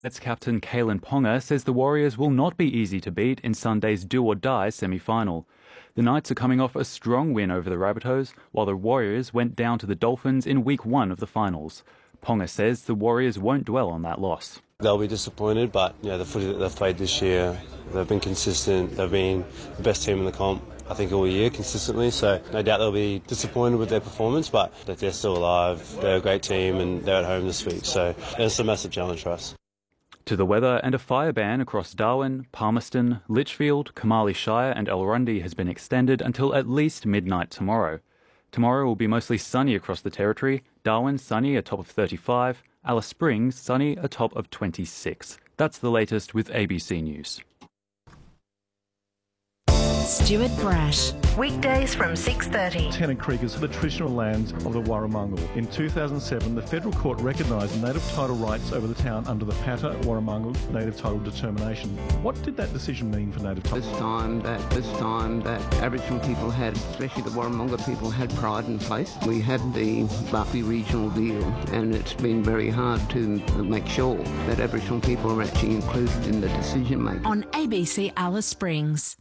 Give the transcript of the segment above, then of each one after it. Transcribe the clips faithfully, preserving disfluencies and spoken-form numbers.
Nets captain Kalyn Ponga says the Warriors will not be easy to beat in Sunday's do-or-die semi-final. The Knights are coming off a strong win over the Rabbitohs, while the Warriors went down to the Dolphins in week one of the finals. Ponga says the Warriors won't dwell on that loss. They'll be disappointed, but you know, the footy that they've played this year, they've been consistent. They've been the best team in the comp, I think, all year consistently. So no doubt they'll be disappointed with their performance, but that they're still alive. They're a great team and they're at home this week. So it's a massive challenge for us. To the weather, and a fire ban across Darwin, Palmerston, Litchfield, Kamali Shire and Elrundy has been extended until at least midnight tomorrow. Tomorrow will be mostly sunny across the territory. Darwin sunny, a top of thirty-five. Alice Springs sunny, a top of twenty-six. That's the latest with A B C News. Stuart Brash. Weekdays from six thirty. Tennant Creek is the traditional lands of the Warramungal. In two thousand seven, the federal court recognised native title rights over the town under the Pata Warramungal native title determination. What did that decision mean for native title? This time that this time that Aboriginal people had, especially the Warramungal people, had pride in place. We had the Barkby regional deal, and it's been very hard to make sure that Aboriginal people are actually included in the decision making. On A B C Alice Springs.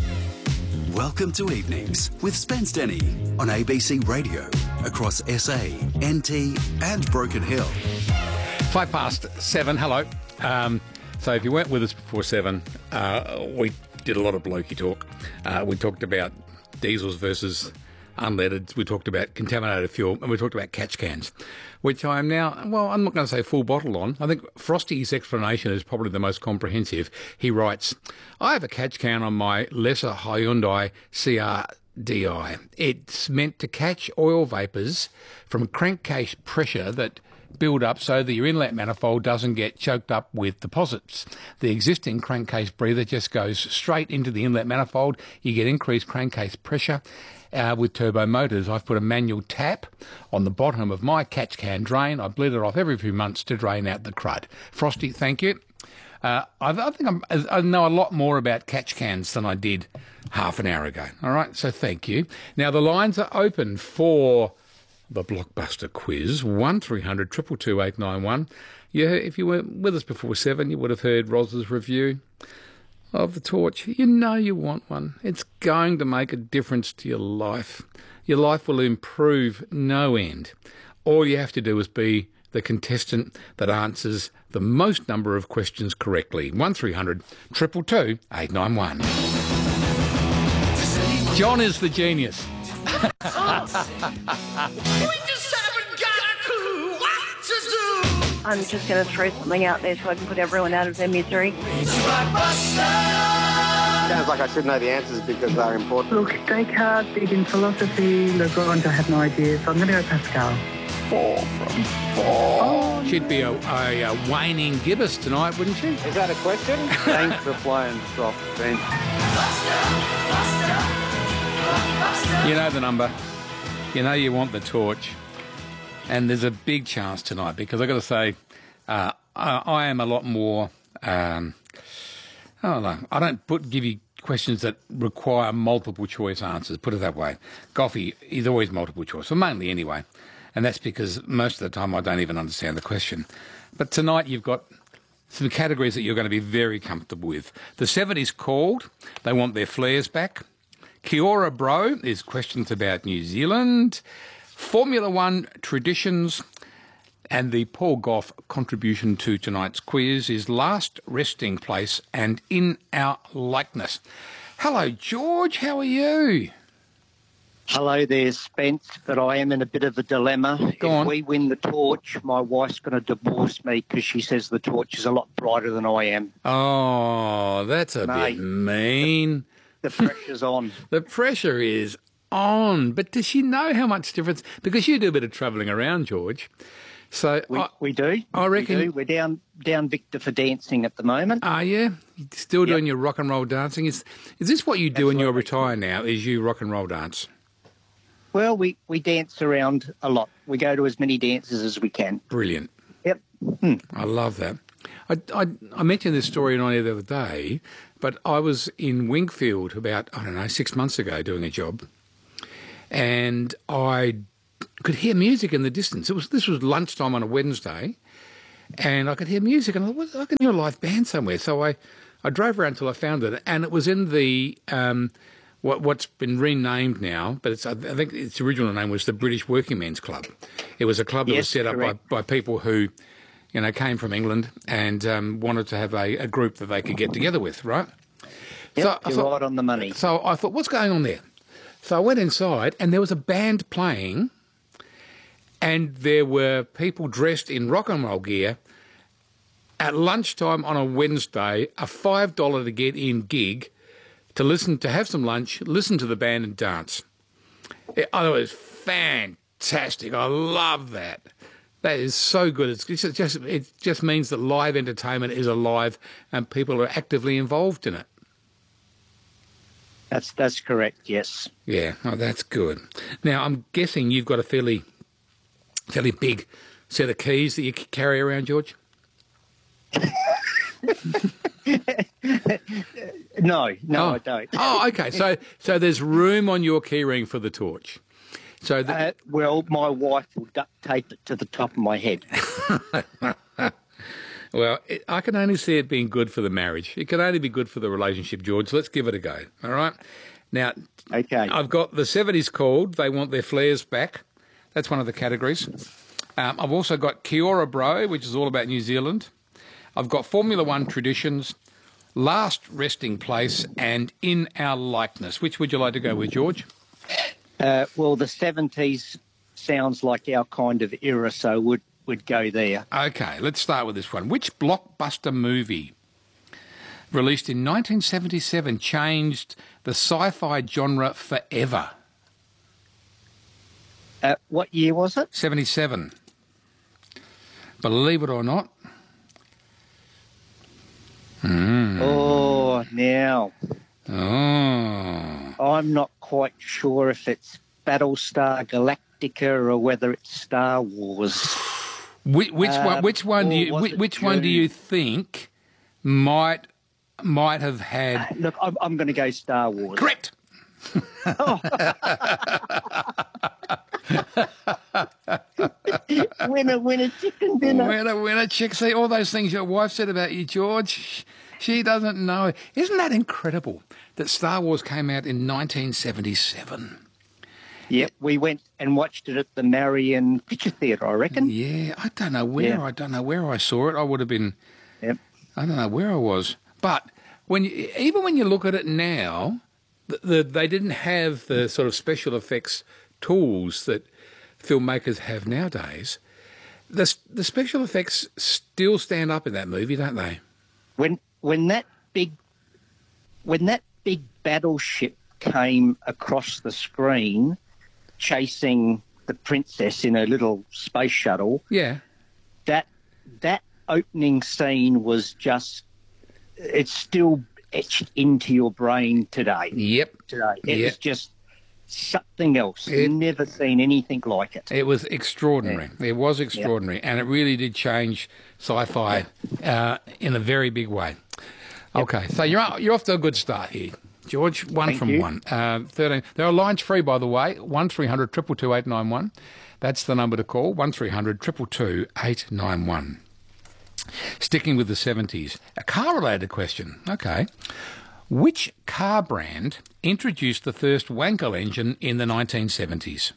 Welcome to Evenings with Spence Denny on A B C Radio across S A, N T and Broken Hill. Five past seven, hello. Um, so if you weren't with us before seven, uh, we did a lot of blokey talk. Uh, we talked about diesels versus unleaded. We talked about contaminated fuel, and we talked about catch cans, which I am now, well, I'm not going to say full bottle on. I think Frosty's explanation is probably the most comprehensive. He writes, I have a catch can on my lesser Hyundai C R D I. It's meant to catch oil vapours from crankcase pressure that build up so that your inlet manifold doesn't get choked up with deposits. The existing crankcase breather just goes straight into the inlet manifold. You get increased crankcase pressure. Uh, with turbo motors, I've put a manual tap on the bottom of my catch can drain. I bleed it off every few months to drain out the crud. Frosty, thank you. Uh, I, I think I'm, I know a lot more about catch cans than I did half an hour ago. All right, so thank you. Now, the lines are open for the Blockbuster quiz, one three hundred two two two eight nine one. Yeah, if you weren't with us before seven, you would have heard Roz's review of the torch. You know you want one. It's going to make a difference to your life. Your life will improve no end. All you have to do is be the contestant that answers the most number of questions correctly. one three hundred two two two eight nine one. John is the genius. We just haven't got a clue what to do. I'm just going to throw something out there so I can put everyone out of their misery. Sounds like I should know the answers because they're important. Look, Descartes, big in philosophy. Legrand, I have no idea, so I'm going to go Pascal. Four from four. Oh, she'd be a, a, a waning gibbous tonight, wouldn't she? Is that a question? Thanks for playing soft, Ben. You know the number. You know you want the torch. And there's a big chance tonight because I've got to say, uh, I, I am a lot more... Um, I don't know. I don't put, give you questions that require multiple choice answers, put it that way. Goffy is always multiple choice, or mainly anyway. And that's because most of the time I don't even understand the question. But tonight you've got some categories that you're going to be very comfortable with. The seventies called. They want their flares back. Kia ora, bro, is questions about New Zealand. Formula One traditions. And the Paul Gough contribution to tonight's quiz is last resting place and in our likeness. Hello, George. How are you? Hello there, Spence. But I am in a bit of a dilemma. Go if on. we win the torch, my wife's going to divorce me because she says the torch is a lot brighter than I am. Oh, that's a Mate, bit mean. The, the pressure's on. The pressure is on. But does she know how much difference? Because you do a bit of travelling around, George. So we, I, we do. I reckon we do. We're down down Victor for dancing at the moment. Are you still doing yep. your rock and roll dancing? Is is this what you do when you're retired now? Is you rock and roll dance? Well, we, we dance around a lot. We go to as many dances as we can. Brilliant. Yep. Hmm. I love that. I, I I mentioned this story on air the other day, but I was in Wingfield about I don't know six months ago doing a job, and I could hear music in the distance. It was this was lunchtime on a Wednesday, and I could hear music, and I thought, well, I can hear a live band somewhere. So I, I drove around until I found it, and it was in the um, what what's been renamed now, but it's I think its original name was the British Working Men's Club. It was a club that Yes, was set up by, by people who, you know, came from England and um, wanted to have a, a group that they could get together with, right? Yep, so I you're thought, right on the money. So I thought, what's going on there? So I went inside, and there was a band playing, and there were people dressed in rock and roll gear at lunchtime on a Wednesday, a five dollars to get in gig, to listen, to have some lunch, listen to the band and dance. It, oh, it was fantastic. I love that. That is so good. It's just, just it just means that live entertainment is alive and people are actively involved in it. That's that's correct, yes. Yeah, oh, that's good. Now, I'm guessing you've got a fairly, fairly big set of keys that you carry around, George? no, no, oh. I don't. Oh, okay. So, so there's room on your keyring for the torch. So, the... uh, well, my wife will duct tape it to the top of my head. Well, it, I can only see it being good for the marriage. It can only be good for the relationship, George. Let's give it a go. All right. Now, okay. I've got the seventies called. They want their flares back. That's one of the categories. Um, I've also got Kia ora Bro, which is all about New Zealand. I've got Formula One traditions, last resting place, and in our likeness. Which would you like to go with, George? Uh, well, the seventies sounds like our kind of era, so would would go there. Okay, let's start with this one. Which blockbuster movie released in nineteen seventy-seven changed the sci-fi genre forever? Uh, what year was it? seventy-seven. Believe it or not. Mm. Oh, now. Oh. I'm not quite sure if it's Battlestar Galactica or whether it's Star Wars. Which, which uh, one? Which one do you? was Which, it which one do you think might might have had? Uh, look, I'm, I'm going to go Star Wars. Correct. winner, winner, chicken dinner. Winner, winner, chick. See, all those things your wife said about you, George, she doesn't know. Isn't that incredible that Star Wars came out in nineteen seventy-seven? Yep, we went and watched it at the Marion Picture Theatre, I reckon. Yeah, I don't know where. Yeah. I don't know where I saw it. I would have been. Yep. I don't know where I was. But when you, even when you look at it now, the, the, they didn't have the sort of special effects tools that filmmakers have nowadays. The the special effects still stand up in that movie, don't they? When when that big when that big battleship came across the screen, chasing the princess in a little space shuttle. Yeah. That that opening scene was just, it's still etched into your brain today. Yep. Today. It yep. was just something else. It, Never seen anything like it. It was extraordinary. Yeah. It was extraordinary. Yep. And it really did change sci-fi uh, in a very big way. Yep. Okay, so you're, you're off to a good start here. George, one Thank from you. one. Uh, thirteen. There are lines free, by the way. one three hundred two two two eight nine one. That's the number to call. one three hundred two two two eight nine one. Sticking with the seventies. A car-related question. Okay. Which car brand introduced the first Wankel engine in the nineteen seventies?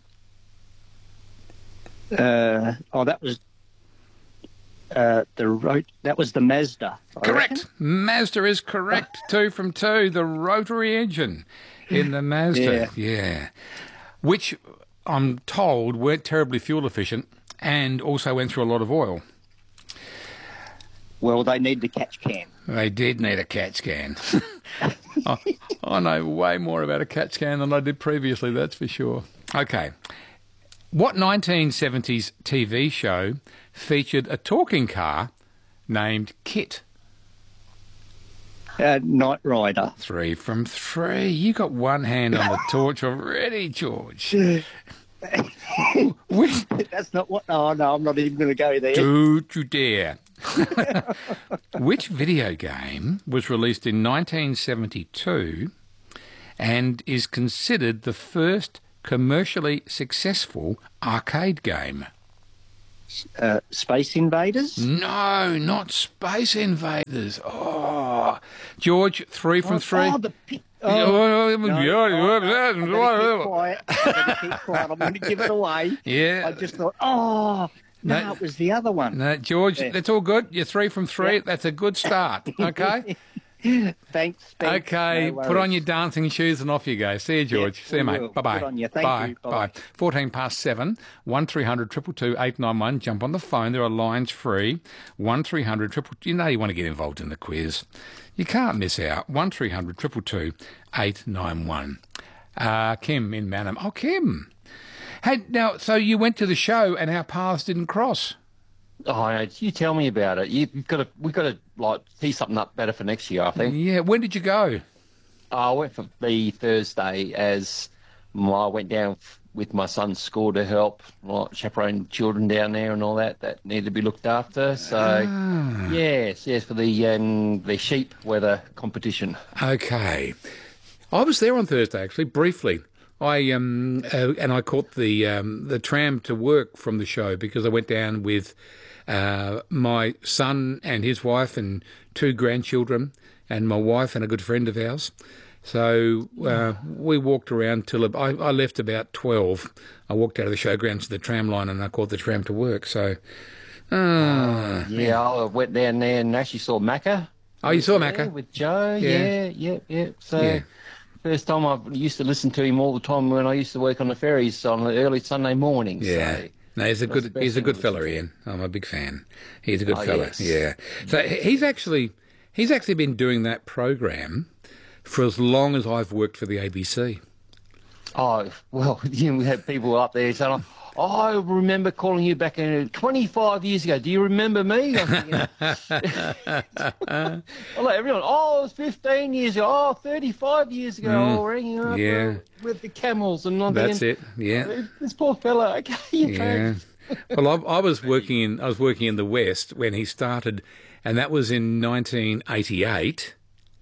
Uh, oh, that was uh, the road. That was the Mazda. I Correct. reckon. Mazda is correct. two from two. The rotary engine in the Mazda. Yeah. yeah. Which I'm told weren't terribly fuel efficient and also went through a lot of oil. Well, they need the catch can. They did need a CAT scan. I, I know way more about a CAT scan than I did previously, that's for sure. Okay. What nineteen seventies T V show featured a talking car named Kit? Uh, Knight Rider. Three from three. You got one hand on the torch already, George. Which, That's not what... Oh, no, I'm not even going to go there. don't you dare. Which video game was released in nineteen seventy-two and is considered the first commercially successful arcade game? uh, Space Invaders. No, not Space Invaders. Oh, George, three from Oh, three. oh, the pi- Oh, oh, no, no, yeah, oh, yeah, no, yeah, I'm gonna yeah. keep quiet. I'm gonna keep quiet. I'm going to give it away. Yeah. I just thought, oh, no, No. it was the other one. No, George, Yeah. that's all good. You're three from three. Yeah. That's a good start. Okay. Thanks, thanks. Okay, No put on worries. your dancing shoes and off you go. See you, George. Yeah, See you, we mate. will. Bye-bye. Good on you. Thank Bye. you. Bye. Bye-bye. fourteen past seven, one three hundred two two two eight nine one. Jump on the phone. There are lines free. one three hundred two two two. You know you want to get involved in the quiz. You can't miss out. one three hundred two two two eight nine one. Uh, Kim in Manham. Oh, Kim. Hey, now, so you went to the show and our paths didn't cross. Oh, you tell me about it. You've got to, we've got to like tee something up better for next year, I think. Yeah. When did you go? I went for the Thursday as I went down f- with my son's school to help like, chaperone children down there and all that that need to be looked after. So, Ah. yes, yes, for the um, the sheep weather competition. Okay. I was there on Thursday, actually, briefly. I um uh, and I caught the um, the tram to work from the show because I went down with uh, my son and his wife and two grandchildren and my wife and a good friend of ours. So uh, we walked around till I, I left about twelve. I walked out of the showgrounds to the tram line and I caught the tram to work. So, uh, Yeah, I went down there and actually saw Macca. Oh, you saw there Macca? with Joe. Yeah. Yeah, yeah, yeah. So. Yeah. First time I used to listen to him all the time when I used to work on the ferries on the early Sunday mornings. Yeah. So No, he's a that's good the best he's a thing good to fella, listen to. Ian. I'm a big fan. He's a good Oh, fella. yes. Yeah. So he- he's actually he's actually been doing that program for as long as I've worked for the A B C. Oh, well, you know, we had people up there saying, oh, I remember calling you back in twenty-five years ago. Do you remember me? I'm thinking, I like everyone, oh, it was fifteen years ago. Oh, thirty-five years ago. Mm. Oh, ringing up Yeah. with, with the camels. And I'm That's thinking, it. Yeah. this poor fella, okay, you Yeah. Well, I, I was working in I was working in the West when he started, and that was in nineteen eighty-eight.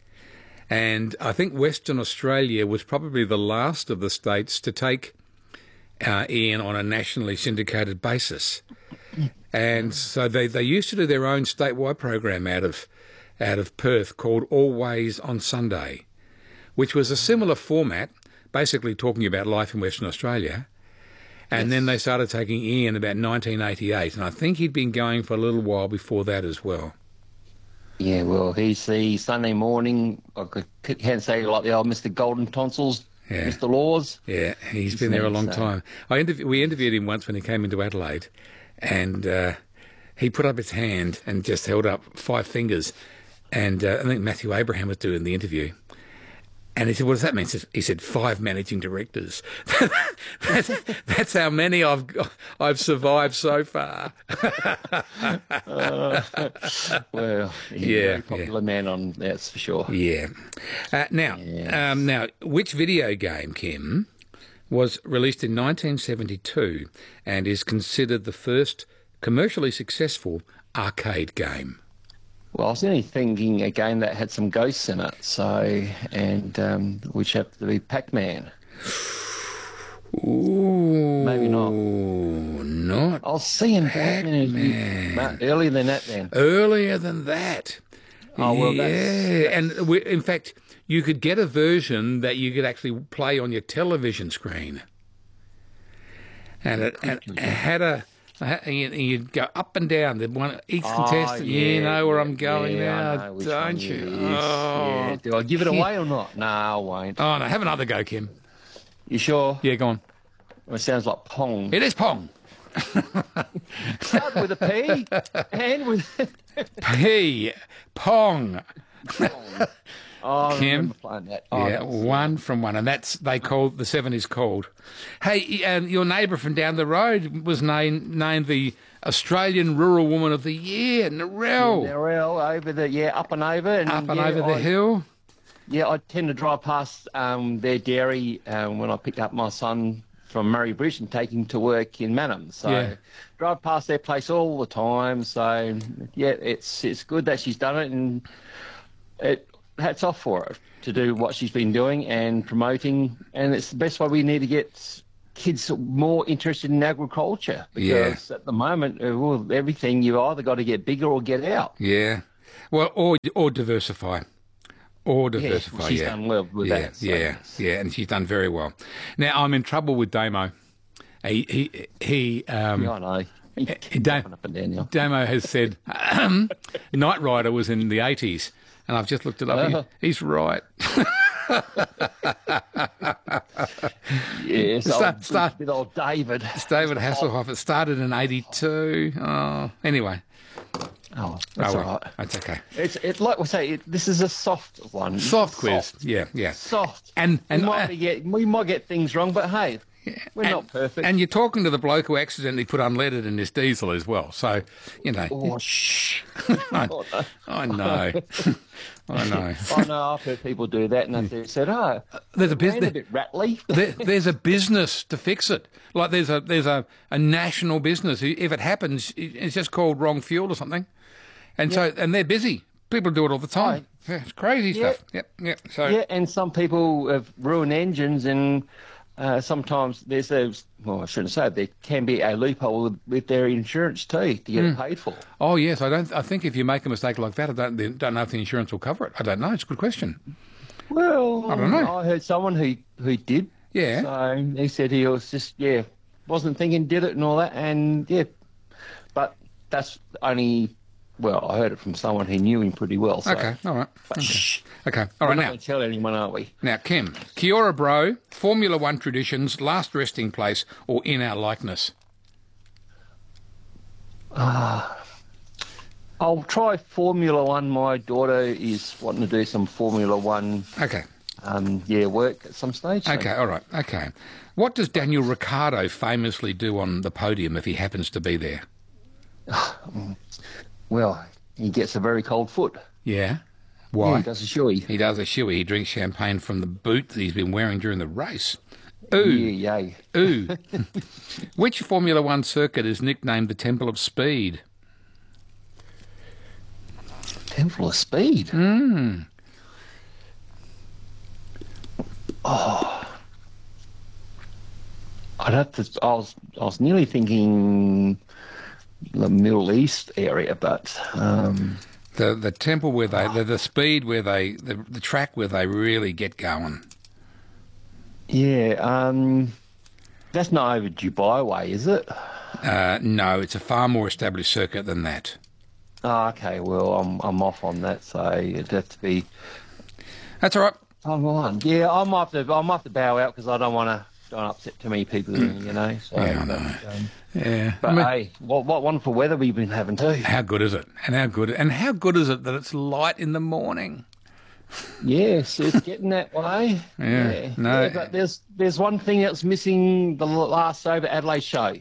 And I think Western Australia was probably the last of the states to take uh, Ian on a nationally syndicated basis. And so they, they used to do their own statewide program out of out of Perth called Always on Sunday, which was a similar format, basically talking about life in Western Australia. And then they started taking Ian about nineteen eighty-eight, and I think he'd been going for a little while before that as well. Yeah, well, he's the Sunday morning, I could- can say like the old Mister Golden Tonsils, Yeah. Mister Laws. Yeah, he's His been there a name, long so- time. I interview, we interviewed him once when he came into Adelaide, and uh, he put up his hand and just held up five fingers, and uh, I think Matthew Abraham was doing the interview. And he said, what does that mean? He said, he said five managing directors. that's, that's how many I've I've survived so far. Uh, well, he's Yeah, a very popular man on that's for sure. Yeah. Uh, now, um, now, which video game, Kim, was released in nineteen seventy-two and is considered the first commercially successful arcade game? Well, I was only thinking a game that had some ghosts in it, so and um, which happened to be Pac-Man. Ooh, maybe not. Not. I was seeing Pac-Man earlier than that. Then earlier than that. Oh well, yeah, that's, and we, in fact, you could get a version that you could actually play on your television screen, and it, and it had a. You'd go up and down. The one each Oh, contestant. yeah, you know where yeah, I'm going yeah, I now, know which don't one you? it is. Oh, Yeah. Do I give it away or not? No, I won't. Oh no, have another go, Kim. You sure? Yeah, go on. Well, it sounds like Pong. It is Pong. Start with a P and with P. Pong. Oh, I Kim? remember playing that. Oh, Yeah, that's- one from one, and that's they called the seven is called. Hey, um, your neighbour from down the road was named named the Australian Rural Woman of the Year, Narelle. Narelle over the yeah up and over and Up and yeah, over the I- hill. Yeah, I tend to drive past um, their dairy um, when I pick up my son from Murray Bridge and take him to work in Manham. So Yeah. drive past their place all the time. So yeah, it's it's good that she's done it, and it hats off for her to do what she's been doing and promoting. And it's the best way we need to get kids are more interested in agriculture because Yeah. at the moment, uh, well, everything you either got to get bigger or get out. Yeah. Well, or or diversify. Or Yeah, diversify, she's yeah. done well with yeah, that, so Yeah, yes. yeah, and she's done very well. Now, I'm in trouble with Damo. He, he, he um, Yeah, I know. He Da- keeps jumping up and down now. Damo has said Knight Rider was in the eighties, and I've just looked it up. He- Uh-huh. he's right. Yes, Start- old, start- with old David. It's David Hasselhoff. It started in eighty-two. Oh, anyway. Oh, that's oh, all well, right. That's okay. It's it like we say. It, this is a soft one. Soft quiz. Yeah, yeah. Soft. And and we might, uh, be get, we might get things wrong, but hey, we're and, not perfect. And you're talking to the bloke who accidentally put unleaded in his diesel as well. So, you know. Oh, shh. I, I know. I know. I know. I've heard people do that, and they said, "Oh, There's a ran business. a bit rattly." there, there's a business to fix it. Like there's a there's a, a national business. If it happens, it's just called wrong fuel or something. And so and they're busy. People do it all the time. Yeah, it's crazy Yeah. stuff. Yep, yep. So Yeah, and some people have ruined engines, and uh, sometimes there's a well, I shouldn't say there can be a loophole with, with their insurance too to get it paid for. oh yes, I don't. I think if you make a mistake like that, I don't don't know if the insurance will cover it. I don't know. It's a good question. Well, I don't know. I heard someone who who did. Yeah. So he said he was just yeah wasn't thinking, did it and all that, and yeah, but that's only. Well, I heard it from someone who knew him pretty well. So. Okay, all right. But Okay, shh. okay. all We're right. not Now, going to tell anyone, are we? now, Kim, Kia ora, bro. Formula One traditions, last resting place, or in our likeness. Ah, I'll try Formula One. My daughter is wanting to do some Formula One. Okay. Um, yeah, work at some stage. so- Okay, all right, okay. What does Daniel Ricciardo famously do on the podium if he happens to be there? Well, he gets a very cold foot. Yeah. Yeah, Why? he does a shoey. He does a shoey. He drinks champagne from the boot that he's been wearing during the race. Ooh. Yeah, yay. Ooh. Which Formula One circuit is nicknamed the Temple of Speed? Temple of Speed. Mm. Oh, I'd have to. I was. I was nearly thinking the Middle East area, but um, The the temple where they the, the speed where they the, the track where they really get going. yeah, um, that's not over Dubai way, is it? Uh, no, it's a far more established circuit than that. Oh, okay. Well, I'm I'm off on that, so it'd have to be. That's all right. I'm on. Yeah, I might have to. I might have to bow out because I don't want to. Don't upset too many people, you know. So, Yeah, I but, know. um, Yeah. but I mean, hey, what what wonderful weather we've been having too. how good is it? And how good and how good is it that it's light in the morning? Yes, it's getting that way. Yeah, no. Yeah, but there's there's one thing that's missing the last over Adelaide show.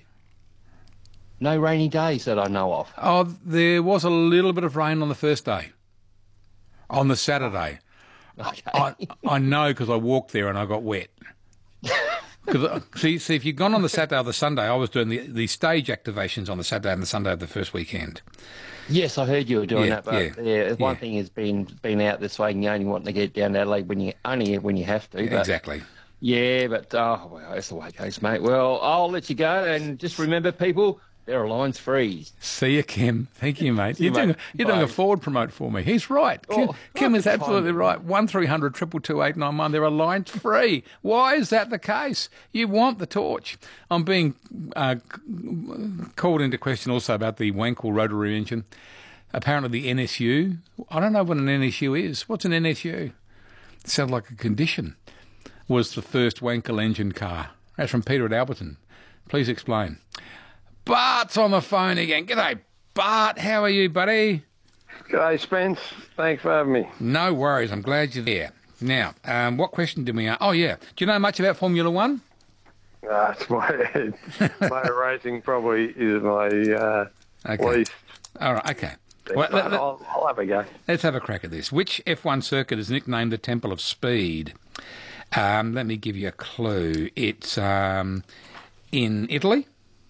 No rainy days that I know of. Oh, there was a little bit of rain on the first day. On the Saturday. Okay. I, I know because I walked there and I got wet. Cause, see, see, if you'd gone on the Saturday or the Sunday, I was doing the, the stage activations on the Saturday and the Sunday of the first weekend. Yes, I heard you were doing Yeah, that, but yeah, yeah, one yeah. thing has been been out this way, and you only want to get down to Adelaide when you only when you have to. But, Exactly. Yeah, but oh well, that's the way it goes, mate. Well, I'll let you go, and just remember, people, there are lines free. See you, Kim. Thank you, mate. See you, You're, doing, mate. you're doing a Bye. forward promote for me. He's right. Kim, Oh, Kim oh, is absolutely kind. right. one three hundred two two two eight nine one. There are lines free. Why is that the case? You want the torch. I'm being uh, c- called into question also about the Wankel rotary engine. Apparently the N S U. I don't know what an N S U is. What's an N S U? It sounds like a condition. Was the first Wankel engine car. That's from Peter at Alberton. Please explain. Bart's on the phone again. G'day, Bart. How are you, buddy? G'day, Spence. Thanks for having me. No worries. I'm glad you're there. Now, um, what question did we ask? Oh, yeah. Do you know much about Formula One? Uh, it's my motor racing probably is my uh, Okay. least. All right, okay. thing, Well, but let- let- I'll, I'll have a go. Let's have a crack at this. Which F one circuit is nicknamed the Temple of Speed? Um, let me give you a clue. It's um, in Italy.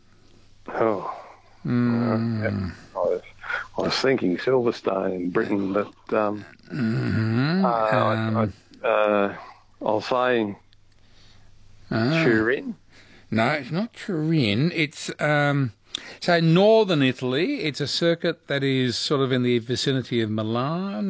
Oh. Mm. Uh, yeah. I, was, I was thinking Silverstone in Britain, but um, Mhm. uh, I, Um, I, uh, I'll say ah. Turin. No, it's not Turin. It's um, so northern Italy. It's a circuit that is sort of in the vicinity of Milan.